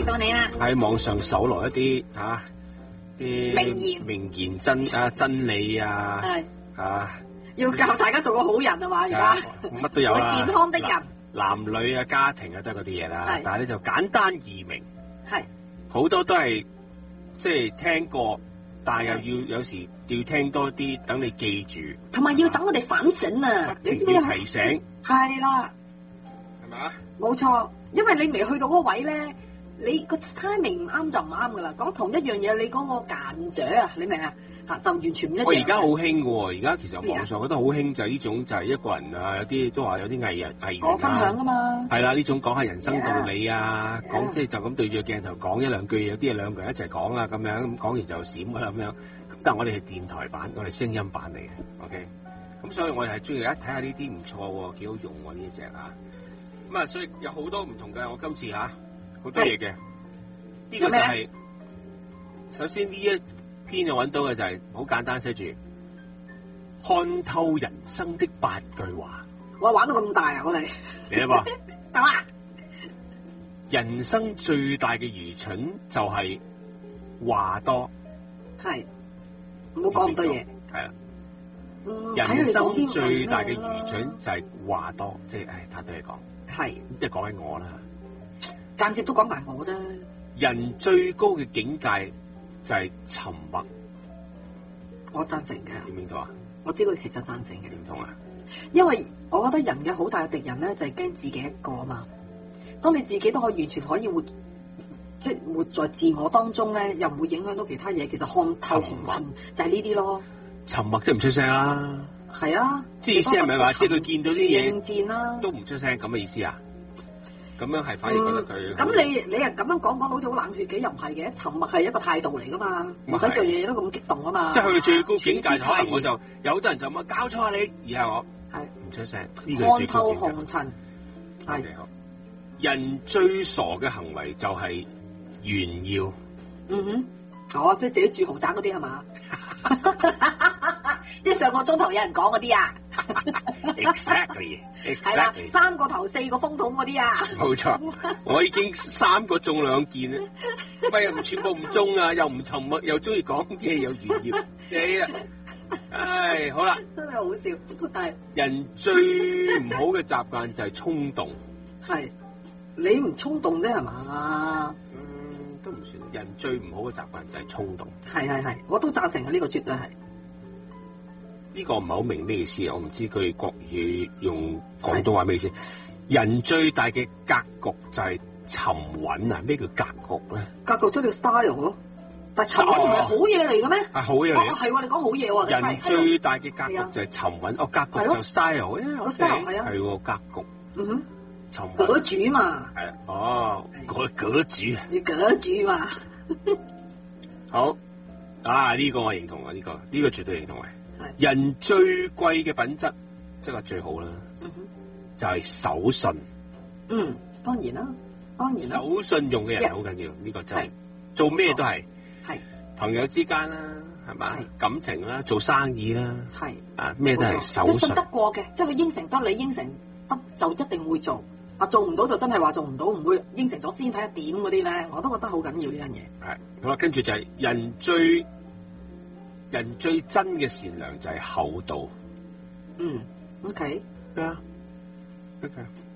到你啦。 喺網上搜羅一啲啲名言真理啊，係要教大家做個好人啊嘛，而家乜都有啦， 健康的人， 男女啊、家庭啊都係嗰啲嘢啦。但係咧就簡單易明， 係好多都係即係聽過，但係又要有時要聽多啲，等你記住， 同埋要等我哋反省啊！ 你知唔知提醒？ 係啦， 係咪啊？ 冇錯，因為你未去到嗰位咧，你個 timing 唔啱就唔啱噶啦。講同一樣嘢，你嗰個間者啊，你明啊？嚇就完全唔一樣。 我而家好興嘅喎，而家其實網上覺得好興就係呢種，就係一個人啊，有啲都話有啲藝員講分享啊嘛。係啦，呢種講下人生道理啊，講即係就咁對住個鏡頭講一兩句，有啲係兩個人一齊講啦，咁樣咁講完就閃㗎啦咁樣。咁但係我哋係電台版，我哋聲音版嚟嘅 ，OK。咁所以我哋係中意一睇下呢啲唔錯喎，幾好用喎呢隻啊。咁啊，所以有好多唔同嘅，我今次好多嘢嘅。呢個就係首先呢一篇我揾到嘅就係好簡單，寫住看透人生的8句話。 哇，玩到咁大啊！我哋嚟啦噃， 得啦。 人生最大嘅愚蠢就係話多， 係唔好講咁多嘢。 係啦。人生最大嘅愚蠢就係話多，即係太多嘢講。 係， 即係講緊我啦， 間接都講埋我啫。 人最高嘅境界就係沉默。 我贊成嘅。 點認同啊？ 我呢個其實贊成嘅。 點同啊？ 因為我覺得人嘅好大嘅敵人咧，就係驚自己一個啊嘛。當你自己都可以完全可以活，即係活在自我當中咧，又唔會影響到其他嘢。其實看透紅塵就係呢啲咯。沉默即係唔出聲啦。 係啊。 即係意思係咪話，即係佢見到啲嘢應戰啦， 都唔出聲咁嘅意思啊？咁樣係反而覺得佢咁你又咁樣講好似好冷血嘅，又唔係嘅。沉默係一個態度嚟噶嘛，唔使樣嘢都咁激動啊嘛。 即係去到最高境界，可能我就有好多人就問搞錯啊你，而係我係唔出聲。呢個係最高境界。看透紅塵係。人最傻嘅行為就係炫耀。 即係自己住豪宅嗰啲係嘛？即係上個鐘頭有人講嗰啲啊。 Exactly， 係啦，3個頭4個風筒嗰啲啊。 冇錯，我已經3個中2件啦，咪又唔全部唔中啊，又唔沉默，又中意講啲嘢，又炫耀，死啦！唉，好啦， 真係好笑，真係。 人最唔好嘅習慣就係衝動。 係，你唔衝動啫係嘛？ 都唔算。人最唔好嘅習慣就係衝動。 係，我都贊成嘅，呢個絕對係。 呢個唔係好明咩意思，我唔知佢國語用廣東話咩意思。人最大嘅格局就係沉穩啊！咩叫格局咧？ 格局即係 style 咯，但係沉穩唔係好嘢嚟嘅咩？ 係好嘢嚟。 係喎，你講好嘢喎。 人最大嘅格局就係沉穩。格局就 style， 個 style 係啊， 係喎格局。沉穩。 格主嘛。 係格主。 要格主嘛。 好呢個我認同啊，呢個絕對認同嘅。人最貴嘅品質，即係最好啦，就係守信。 當然啦。 守信用嘅人好緊要，呢個真係做咩都係。係朋友之間啦，係嘛？感情啦，做生意啦，係咩都係守信。信得過嘅，即係佢應承得你，應承得就一定會做。做唔到就真係話做唔到，唔會應承咗先睇下點嗰啲咧。我都覺得好緊要呢樣嘢。係好啦，跟住就係人最真嘅善良就係厚道。 OK。 咩啊 ？OK。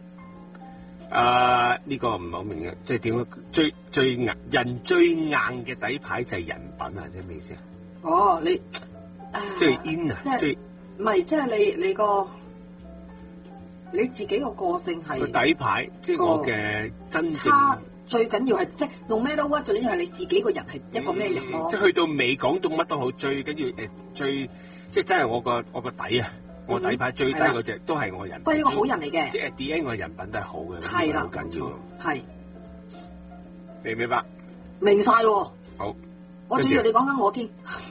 呢個唔係好明嘅，即係點樣？最硬人最硬嘅底牌就係人品啊！即係咩意思啊？ 你即係 in 啊，即係唔係即係你自己個個性係個底牌，即係我嘅真正。 最緊要係即係 no matter what，最緊要係你自己個人係一個咩人咯。 即係去到尾講到乜都好，最緊要即係真係我個底啊！我底牌最低嗰隻都係我人品， 都係一個好人嚟嘅。 即係 D N 我人品都係好嘅， 係啦， 好緊要。 係明唔明白？ 明晒喎。 好， 我仲以為你講緊我添。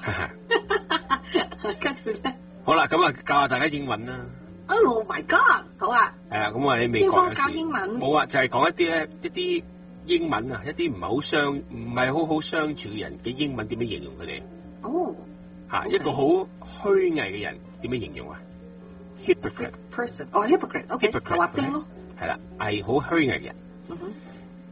跟住咧， 好啦，咁教下大家英文啦。 Oh my god！ 好啊。 咁我喺美國有時教英文。 冇啊，就係講一啲英文啊，一啲唔係好好相處嘅人嘅英文點樣形容佢哋？一個好虛偽嘅人點樣形容啊？ hypocrite person，hypocrite，OK， 係話精咯，係啦，係好虛偽嘅人。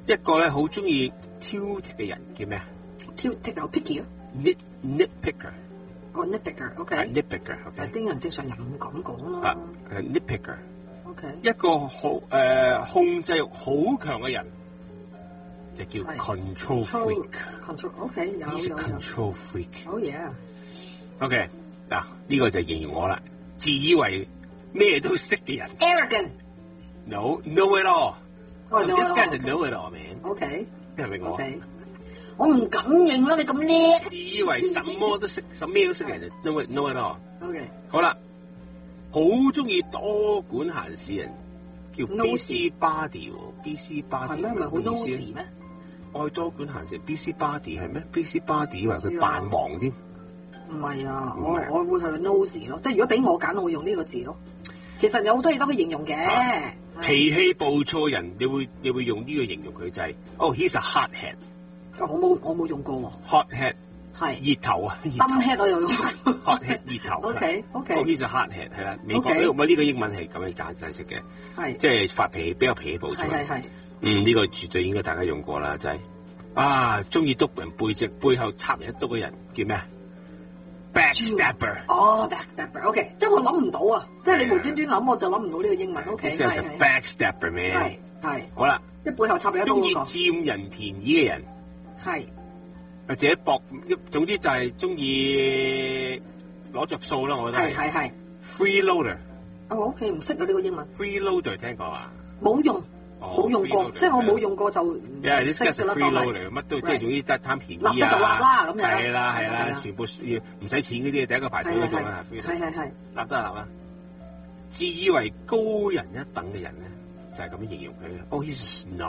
一個咧好中意挑剔嘅人叫咩啊？ 挑剔好 picky 啊 nitpicker。 哦 nitpicker，OK。 nitpicker，OK。 啲人正常人唔敢講咯。 nitpicker。 OK。 一個好控制欲好強嘅人就叫 control freak。control，OK， 有。He's a control freak。Oh yeah。OK， 嗱呢個就形容我啦，自以為咩都識嘅人。 Arrogant。No it all。This guy's a know it all man。OK。係咪我？ 我唔敢認啦，你咁叻。 自以為什麼都識，咩都識嘅人就 know it all。OK。好啦，好中意多管閒事人叫 busy body。busy body 係咩？唔係好 nosy 咩？ 愛多管閒事 busy body 係咩 ？busy body 話佢扮忙添。 唔係啊，我會係 nosy 咯，即係如果俾我揀，我會用呢個字咯。其實有好多嘢都可以形容嘅。 脾氣暴躁人，你會用呢個形容佢就係he's a hot head。 我冇用過喎。 hot head 係熱頭啊。 dumb head 我又用。 hot head 熱頭。OK。he's a hot head 係啦，美國呢個英文係咁樣解釋嘅，係即係發脾氣比較脾氣暴躁。係。呢個絕對應該大家用過啦，就係中意督人背後插人一督嘅人叫咩？Backstabber。 backstabber。OK， 即係我諗唔到啊！即係你無端端諗，我就諗唔到呢個英文。OK。 即係 backstabber 咩？ 係。 好啦， 一背後插你一刀嗰個。 中意佔人便宜嘅人。 係。 或者總之就係中意攞着數啦，我覺得係。freeloader。 OK， 唔識啊呢個英文。 freeloader 聽過啊？ 冇用。冇用過，即係我冇用過就唔識㗎啦。 freeloader 乜都即係總之得貪便宜啊！ 立得就立啦咁樣。 係啦，全部唔使錢嗰啲，第一個排隊嗰種啦。 係。立得就立啦。 自以為高人一等嘅人咧，就係咁樣形容佢。he's a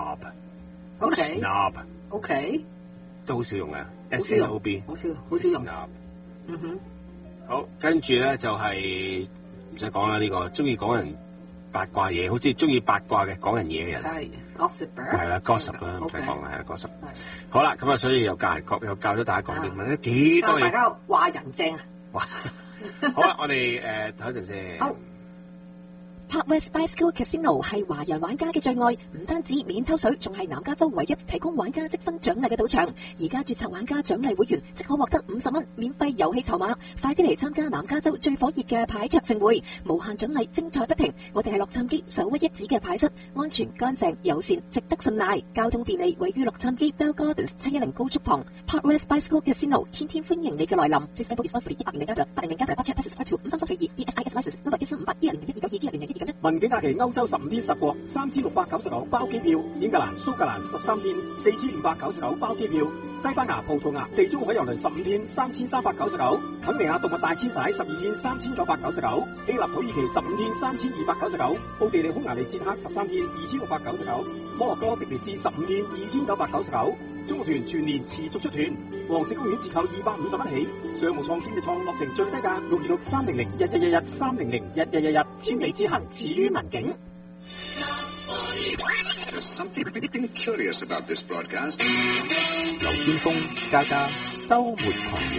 snob。OK。都好少用啊。SNOB。好少用。好，跟住咧就係唔使講啦，呢個中意講人八卦嘢，好似中意八卦嘅講人嘢嘅人， 係 gossip， 係啦 gossip 啦，唔使講啦，係啦 gossip。好啦，咁啊，所以又教咗大家講英文，幾多嘢。大家話人正啊！哇，好啦，我哋睇一陣先。好。 ParkWest Bicycle Casino 係華人玩家嘅最愛，唔單止免抽水，仲係南加州唯一提供玩家積分獎勵嘅賭場。而家註冊玩家獎勵會員即可獲得50蚊免費遊戲籌碼，快啲嚟參加南加州最火熱嘅牌桌盛會，無限獎勵精彩不停。我哋係洛杉磯首屈一指嘅牌室，安全乾淨友善，值得信賴，交通便利，位於洛杉磯 Bell Gardens 710高速旁。ParkWest Bicycle Casino 天天歡迎你嘅來臨。Please gamble responsibly. 1800budget taxes to 5342 BSIS license number 13581019210019291。 文景假期歐洲15天10國3699包機票，英格蘭蘇格蘭13天4599包機票，西班牙葡萄牙地中海遊輪15天3399，肯尼亞動物大遷徙12天3999，希臘土耳其15天3299，奧地利匈牙利捷克13天2699，摩洛哥迪尼斯15天2999。中國團全年持續出團，黃石公園折扣250蚊起，商務艙經濟艙落成最低價626-300-1111 千里之行始於文景。 Something curious about this broadcast. 劉川峰、嘉嘉週末狂野。